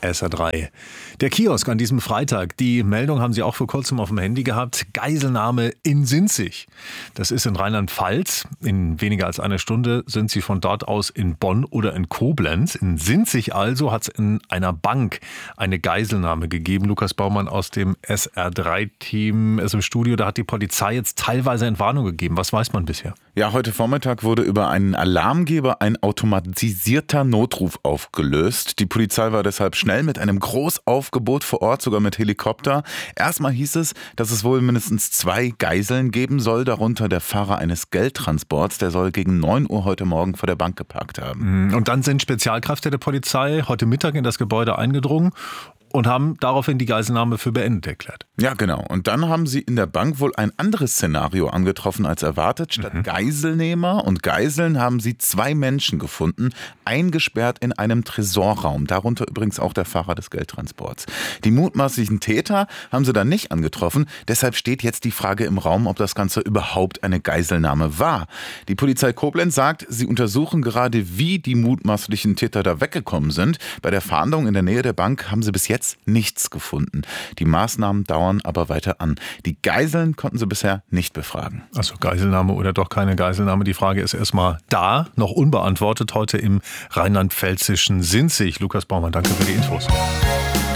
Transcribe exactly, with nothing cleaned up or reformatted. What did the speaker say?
S R drei. Der Kiosk an diesem Freitag, die Meldung haben Sie auch vor kurzem auf dem Handy gehabt. Geiselnahme in Sinzig. Das ist in Rheinland-Pfalz. In weniger als einer Stunde sind Sie von dort aus in Bonn oder in Koblenz. In Sinzig also hat es in einer Bank eine Geiselnahme gegeben. Lukas Baumann aus dem S R drei Team ist im Studio. Da hat die Polizei jetzt teilweise Entwarnung gegeben. Was weiß man bisher? Ja, heute Vormittag wurde über einen Alarmgeber ein automatisierter Notruf aufgelöst. Die Polizei war deshalb schnell mit einem Großaufgebot vor Ort, sogar mit Helikopter. Erstmal hieß es, dass es wohl mindestens zwei Geiseln geben soll, darunter der Fahrer eines Geldtransports. Der soll gegen neun Uhr heute Morgen vor der Bank geparkt haben. Und dann sind Spezialkräfte der Polizei heute Mittag in das Gebäude eingedrungen und haben daraufhin die Geiselnahme für beendet erklärt. Ja, genau. Und dann haben sie in der Bank wohl ein anderes Szenario angetroffen als erwartet. Statt mhm. Geiselnehmer und Geiseln haben sie zwei Menschen gefunden, eingesperrt in einem Tresorraum. Darunter übrigens auch der Fahrer des Geldtransports. Die mutmaßlichen Täter haben sie dann nicht angetroffen. Deshalb steht jetzt die Frage im Raum, ob das Ganze überhaupt eine Geiselnahme war. Die Polizei Koblenz sagt, sie untersuchen gerade, wie die mutmaßlichen Täter da weggekommen sind. Bei der Fahndung in der Nähe der Bank haben sie bis jetzt nichts gefunden. Die Maßnahmen dauern aber weiter an. Die Geiseln konnten sie bisher nicht befragen. Also Geiselnahme oder doch keine Geiselnahme. Die Frage ist erstmal da, noch unbeantwortet heute im rheinland-pfälzischen Sinzig. Lukas Baumann, danke für die Infos.